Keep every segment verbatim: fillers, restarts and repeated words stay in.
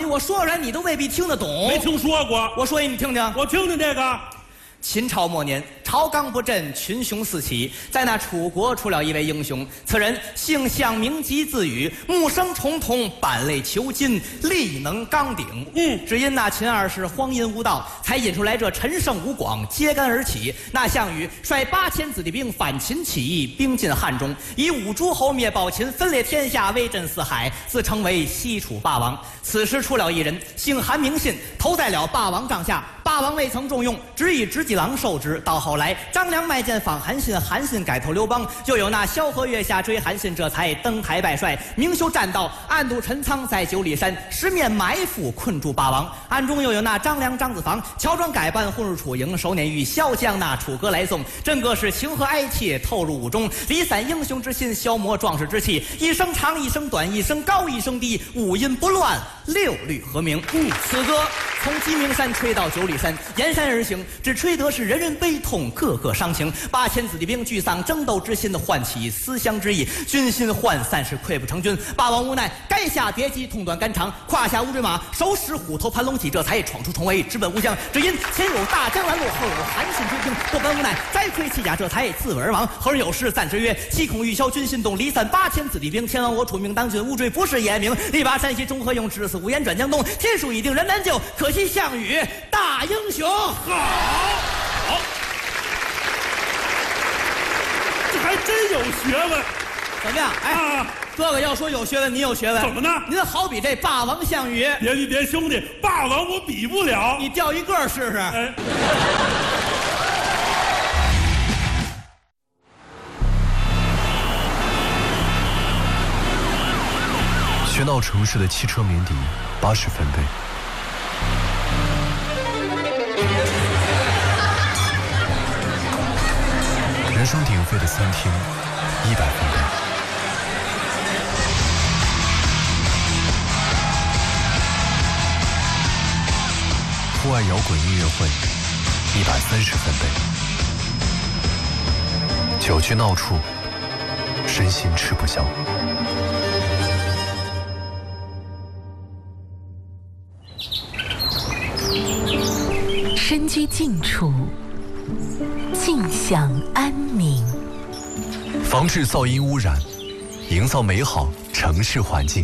我说出来你都未必听得懂。 没听说过。 我说一你听听。 我听听这个。 秦朝末年，朝纲不振，群雄四起。在那楚国出了一位英雄，此人姓项，名籍，字羽，木生重瞳，板类遒金，力能刚鼎。 嗯， 只因那秦二世荒淫无道，才引出来这陈胜吴广揭竿而起。那项羽率八千子弟兵反秦起义，兵进汉中，以五诸侯灭暴秦，分裂天下，威震四海，自称为西楚霸王。此时出了一人，姓韩名信，投在了霸王帐下。霸王未曾重用，只以直戟郎受之。到后来，张良卖剑访韩信，韩信改投刘邦，又有那萧何月下追韩信，这才登台拜帅，明修栈道，暗度陈仓，在九里山十面埋伏，困住霸王。暗中又有那张良、张子房乔装改扮，混入楚营，手捻玉箫，将那楚歌来送。真个是情和哀切，透入伍中，离散英雄之心，消磨壮士之气。一声长，一声短，一声高，一声低，五音不乱，六律和鸣。嗯，此歌从鸡鸣山吹到九里山，沿山而行，只吹得是人人悲痛，个个伤情。八千子弟兵聚丧争斗之心，唤起思乡之意，军心涣散，是溃不成军。霸王无奈，该下别姬，痛断肝肠，胯下乌骓马，手使虎头盘龙戟，这才闯出重围，直奔乌江。只因前有大江拦路，后有韩信追兵，不甘无奈，摘盔弃甲，这才自刎而亡。后人有诗赞之曰：七孔玉箫军心动，离散八千子弟兵。天王我楚命当君，乌骓不是严明。力拔山兮中何用，至死无言转江东。天数已定人难救，可惜项羽大英雄。 好，好，这还真有学问。 怎么样？哎，啊、这个要说有学问，你有学问。 怎么呢？ 您好比这霸王项羽。 别别别，兄弟，霸王我比不了。 你钓一个试试。 哎。 喧闹城市的汽车鸣笛，八十分贝。人声鼎沸的餐厅，一百分贝。户外摇滚音乐会，一百三十分贝。酒局闹处，身心吃不消。 身居静处，静享安宁。 防治噪音污染，营造美好城市环境。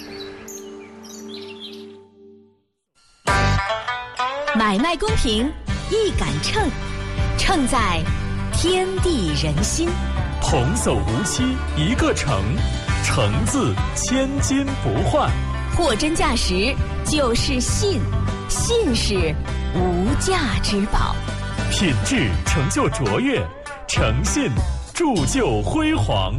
买卖公平，一杆秤，秤在天地人心。 童叟无欺一个城，诚字千金不换。 货真价实就是信，信是无价之宝。 品质成就卓越，诚信铸就辉煌。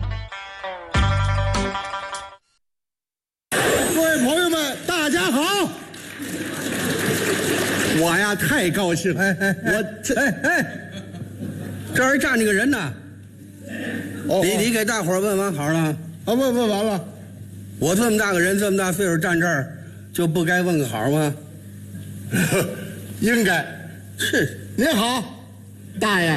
各位朋友们，大家好！我呀太高兴，哎哎，我这哎哎，这儿站着个人呢。哦，你你给大伙儿问完好了？啊，问问完了。我这么大个人，这么大岁数站这儿，就不该问个好吗？应该。是。您好，大爷。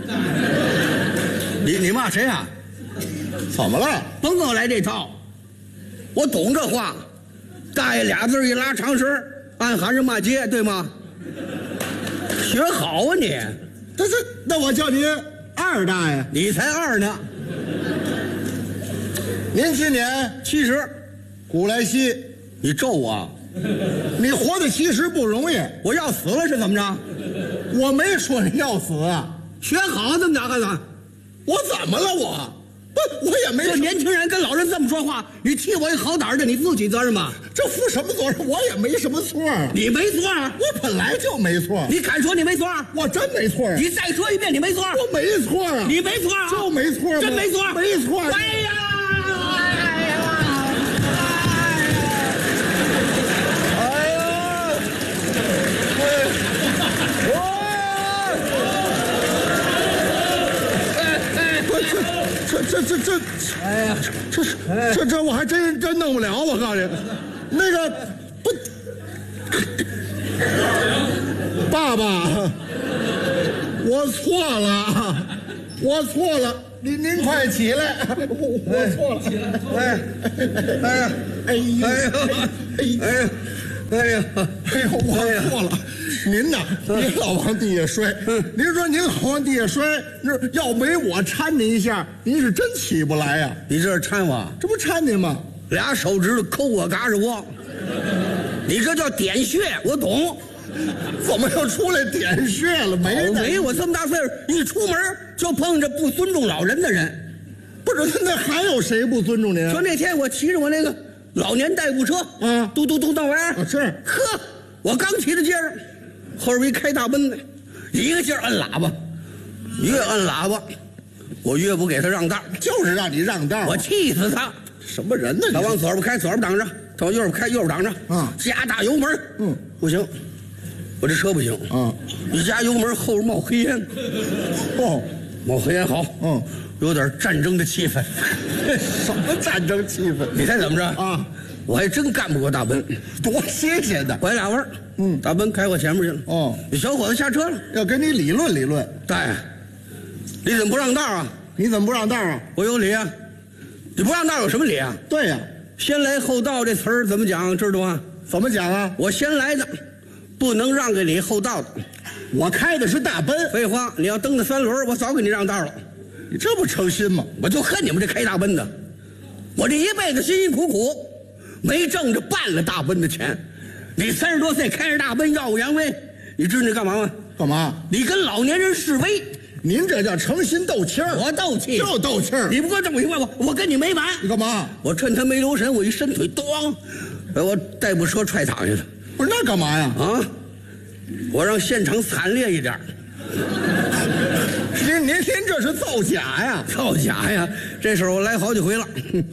你你骂谁啊？怎么了？甭跟我来这套。我懂这话。大爷俩字一拉长声，暗含着骂街，对吗？学好啊你。这是，那我叫您二大爷。你才二呢。您今年七十，古来稀。你咒我？你活得其实不容易。我要死了是怎么着？我没说你要死啊。学好这么着干啥？我怎么了我？不，我也没。这年轻人跟老人这么说话，你替我一好歹的，你自己责任吗？这负什么责任？我也没什么错。你没错啊？我本来就没错。你敢说你没错？我真没错。你再说一遍，你没错。我没错啊。你没错啊？就没错吗？真没错。没错。哎呀！这这这，哎呀，这是这这我还真真弄不了，我告诉你，那个不，爸爸，我错了，我错了，您您快起来，我我错了，哎哎呀哎呀哎呀哎呀， 哎呀，哎呦，我错了，您呐，别老往地下摔。您说您老往地下摔，那要没我搀您一下，您是真起不来呀。 你这是搀我， 这不搀您吗？ 俩手指头抠我嘎吱窝，你这叫点穴，我懂。 怎么又出来点穴了？没没，我这么大岁数，一出门就碰着不尊重老人的人。 不是，那还有谁不尊重您？ 说那天我骑着我那个老年代步车， 嗯， 嘟嘟嘟到玩意儿， 是， 呵，我刚骑到街上，后边一开大奔的，一个劲儿摁喇叭，越摁喇叭，我越不给他让道， 就是让你让道， 我气死他！ 什么人呢？ 他往左边开，左边挡着；他往右边开，右边挡着。 啊， 加大油门， 嗯， 不行，我这车不行。 啊， 一加油门，后边冒黑烟。 哦， 冒黑烟好， 嗯， 有点战争的气氛。 什么战争气氛？ 你猜怎么着啊？ 我还真干不过大奔， 多新鲜的！ 拐俩弯，嗯，大奔开我前面去了。 哦， 这小伙子下车了， 要跟你理论理论。 对，你怎么不让道啊？ 你怎么不让道啊？ 我有理啊！你不让道有什么理啊？ 对呀、啊， 先来后到这词儿怎么讲？知道吗？ 怎么讲啊？ 我先来的，不能让给你后到的。 我开的是大奔。 废话，你要蹬的三轮，我早给你让道了。 你这不诚心吗？ 我就恨你们这开大奔的，我这一辈子辛辛苦苦，没挣着半了大奔的钱。你三十多岁开着大奔耀武扬威，你知道你干嘛吗？ 干嘛？ 你跟老年人示威。 您这叫诚心斗气儿。 我斗气， 就斗气儿。 你不给我这么一块，我我跟你没完。 你干嘛？ 我趁他没留神，我一伸腿，咣，把我代步车踹躺下了。 不是那干嘛呀？ 啊，我让现场惨烈一点。 您您您这是造假呀？ 造假呀！这事儿我来好几回了。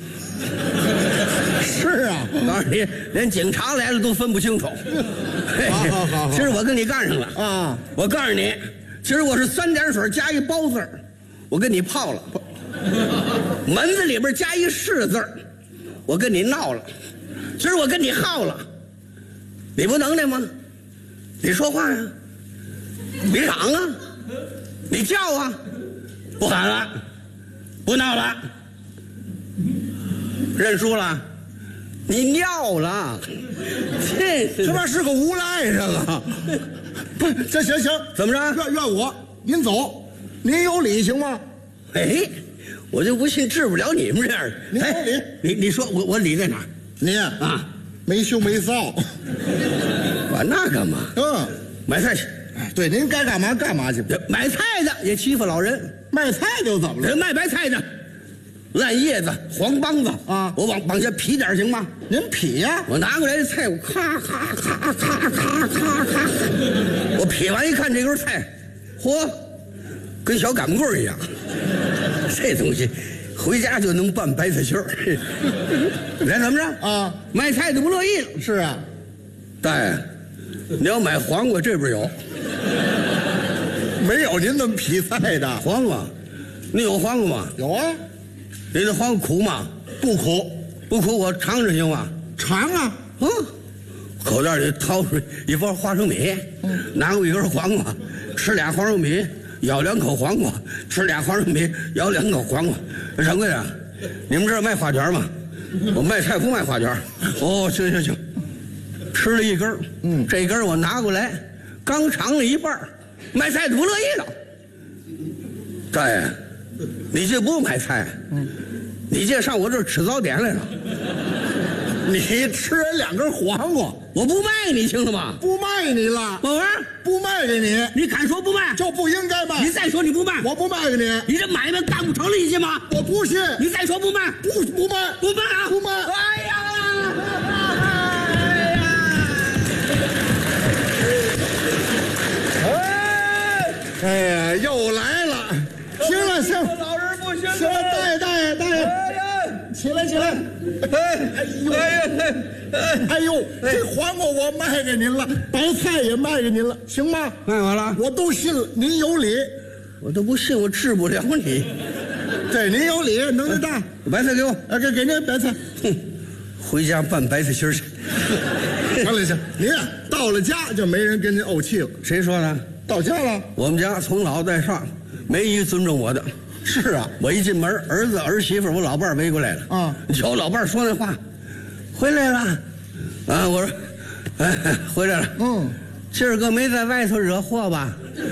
是啊， 我告诉你，连警察来了都分不清楚。 好好好好， 今儿我跟你干上了啊！ 我告诉你，今儿我是三点水加一包字儿，我跟你泡了；门子里边加一是字儿，我跟你闹了；今儿我跟你耗了，你不能耐吗？你说话呀，你嚷啊，你叫啊，不喊了，不闹了，认输了，你尿了，这这玩意儿是个无赖上啊！不，这行行， 怎么着？ 怨怨我，您走，您有理行吗？ 哎，我就不信治不了你们这样的。 您有理， 你你说我我理在哪儿？ 您啊， 没羞没臊。 管那干嘛？ 嗯， 买菜去。 对，您该干嘛干嘛去。 买菜的也欺负老人， 卖菜的又怎么了？ 人卖白菜的，烂叶子、黄帮子啊， 我往往下劈点行吗？ 您劈呀！ 我拿过来的菜，我咔咔咔咔咔咔咔，我劈完一看这根菜，嚯，跟小擀棍一样，这东西回家就能拌白菜心儿。你看怎么着啊？ 卖菜的不乐意了。 是啊， 大爷，你要买黄瓜，这边有。 没有您那么劈菜的黄瓜，你有黄瓜吗？ 有啊， 你这黄瓜苦吗？ 不苦， 不苦，我尝尝行吗？ 尝啊， 嗯，口袋里掏出一包花生米，嗯、拿过一根黄瓜，吃俩黄生米，咬两口黄瓜，吃俩黄生米，咬两口黄瓜。掌柜的，你们这儿卖花卷吗？我卖菜不卖花卷。哦，行行行，吃了一根，嗯，这一根我拿过来，刚尝了一半。卖菜的不乐意了，大爷，你这不买菜，嗯，你这上我这儿吃早点来了。 你吃人两根黄瓜， 我不卖你，听了吗？ 不卖你了， 宝文， 不卖给你， 你敢说不卖？ 就不应该卖。 你再说你不卖， 我不卖给你。 你这买卖干不成利息吗？ 我不信。 你再说不卖， 不不卖， 不卖啊， 不卖。 哎呀！ 哎呀，又来了！行了，行了， 老人不行了， 行了，大爷，大爷，大爷，起来，起来！哎呦，哎呀，哎呦，这黄瓜我卖给您了，白菜也卖给您了，行吗？ 卖完了， 我都信了，您有理， 我都不信，我治不了你。 对，您有理，能耐大。 白菜给我， 啊，给给您白菜。 哼，回家拌白菜心去。 行了行，您啊，到了家就没人跟您怄气了。 谁说的？ 到家了， 我们家从老到上没一个尊重我的。 是啊， 我一进门，儿子儿媳妇我老伴儿围过来了。 啊， 瞧老伴儿说那话，回来了。啊，我说哎，回来了。 嗯， 今儿个没在外头惹祸吧？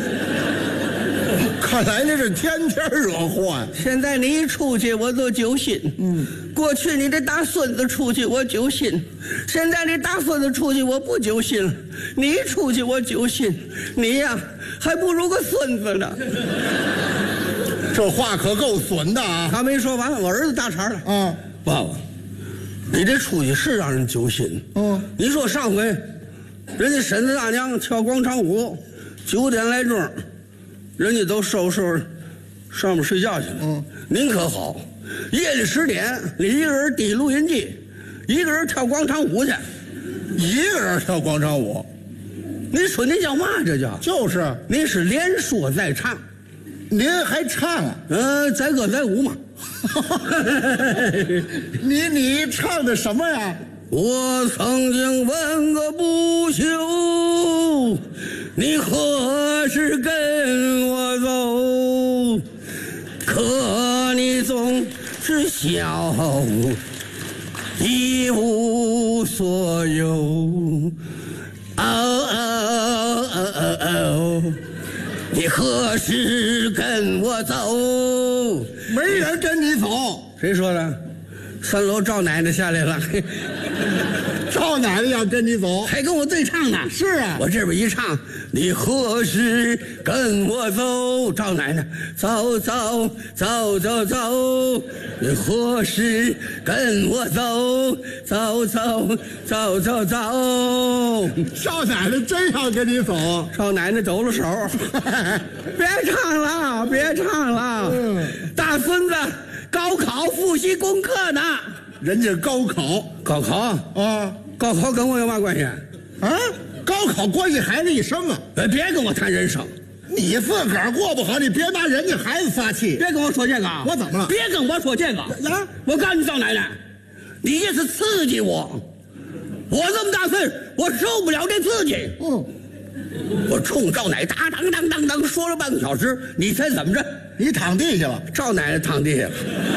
看来那是天天惹祸呀。 现在你一出去，我都揪心。嗯，过去你这大孙子出去，我揪心；现在你大孙子出去，我不揪心了。你一出去，我揪心。你呀，还不如个孙子呢。 这话可够损的啊！ 他没说完，我儿子大茬了。 啊， 爸爸，你这出去是让人揪心。 嗯， 你说上回，人家婶子大娘跳广场舞，九点来钟。人家都收拾收拾，上面睡觉去了。嗯，您可好，夜里十点，你一个人抵录音机，一个人跳广场舞去， 一个人跳广场舞， 你说您叫嘛？这叫就是， 您是连说带唱， 您还唱啊？ 呃，载歌载舞嘛。 你你唱的什么呀？ 我曾经问个不休，你何时跟我走？可你总是笑一无所有。哦哦哦哦哦，你何时跟我走？ 没人跟你走。 谁说的？三楼赵奶奶下来了。 赵奶奶要跟你走， 还跟我对唱呢。 是啊， 我这边一唱，你何时跟我走？赵奶奶，走走走走走，你何时跟我走？走走走走走。 赵奶奶真要跟你走， 赵奶奶抖了手，别唱了，别唱了。嗯，大孙子高考复习功课呢。 人家高考， 高考啊， 高考跟我有嘛关系？ 啊，高考关系孩子一生啊！ 别别跟我谈人生， 你自个儿过不好，你别拿人家孩子撒气。 别跟我说这个， 我怎么了？ 别跟我说这个啊！ 我告诉你，赵奶奶，你这是刺激我。我这么大岁数，我受不了这刺激。 嗯， 我冲赵奶奶当当当当当说了半个小时，你猜怎么着？ 你躺地下了。 赵奶奶躺地下了。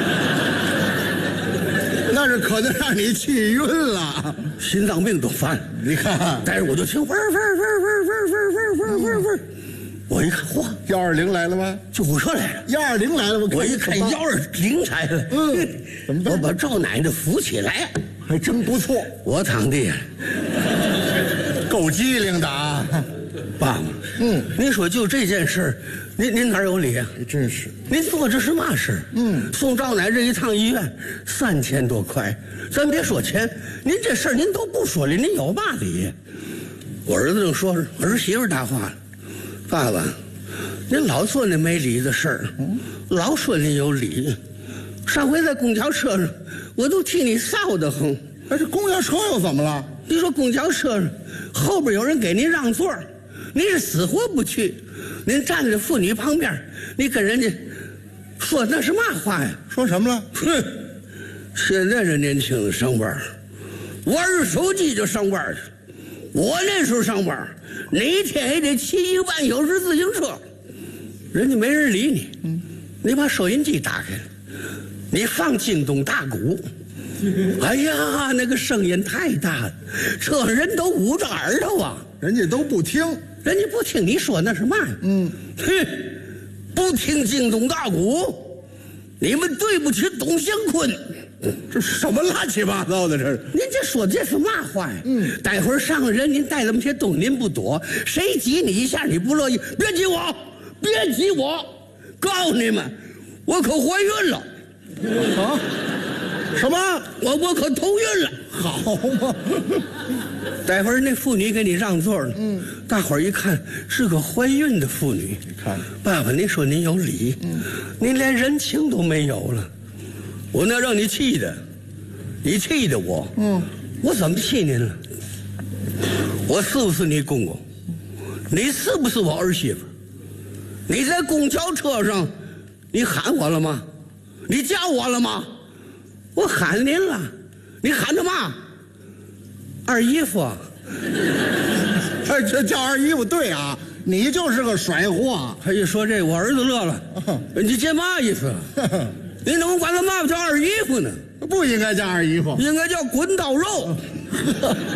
那是可能让你气晕了， 心脏病都犯了。 你看， 但是我就听嗡嗡嗡嗡嗡嗡嗡嗡嗡，我一看，嚯， 幺二零来了吗？ 救护车来了。 幺二零来了，我我一看幺二零来了， 嗯，怎么我把赵奶奶扶起来， 还真不错。 我躺地下， 够机灵的啊， 爸爸。嗯，您说就这件事，您您哪有理啊？ 真是， 您做这是嘛事？嗯，送赵奶这一趟医院三千多块，咱别说钱，您这事儿您都不说理，您有嘛理？我儿子正说着，儿媳妇搭话了，爸爸，您老做那没理的事儿，老说您有理。上回在公交车上，我都替你臊得慌。 哎，这公交车又怎么了？ 你说公交车上后边有人给您让座，您是死活不去，您站在妇女旁边，你跟人家说那是嘛话呀？ 说什么了？ 哼，现在这年轻人上班，玩着手机就上班去。我那时候上班，哪天也得骑一个半小时自行车，人家没人理你。嗯，你把收音机打开了，你放京东大鼓。哎呀，那个声音太大了，车上人都捂着耳朵啊， 人家都不听， 人家不听你说那是嘛呀？嗯，哼，不听京东大鼓，你们对不起董祥坤。 这什么乱七八糟的？这是您这说的这是嘛话呀？嗯，待会儿上人您带这么些东西您不躲，谁挤你一下你不乐意？别挤我，别挤我！告诉你们，我可怀孕了。 啊？什么？ 我我可头孕了。 好嘛！ 待会儿那妇女给你让座了，嗯，大伙儿一看是个怀孕的妇女， 你看， 爸爸，您说您有理，嗯，您连人情都没有了，我那让你气的，你气的我，嗯，我怎么气您了？我是不是你公公？你是不是我儿媳妇？你在公交车上，你喊我了吗？你叫我了吗？我喊您了，你喊他嘛？二姨夫， 哎，这叫二姨夫对啊，你就是个甩货。 他一说这，我儿子乐了。你这嘛意思？你怎么管他嘛叫二姨夫呢？ 不应该叫二姨夫， 应该叫滚刀肉。